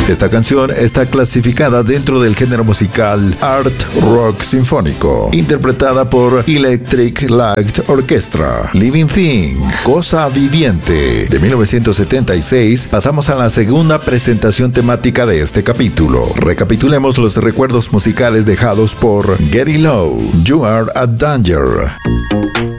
Esta canción está clasificada dentro del género musical Art Rock Sinfónico, interpretada por Electric Light Orchestra. Living Thing, Cosa Viviente, de 1976. Pasamos a la segunda presentación temática de este capítulo. Recapitulemos los recuerdos musicales dejados por Getty Low, You Are a Danger.